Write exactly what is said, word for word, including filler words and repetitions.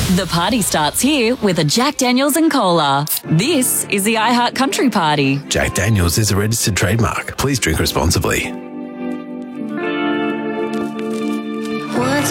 The party starts here with a Jack Daniels and Cola. This is the iHeart Country Party. Jack Daniels is a registered trademark. Please drink responsibly.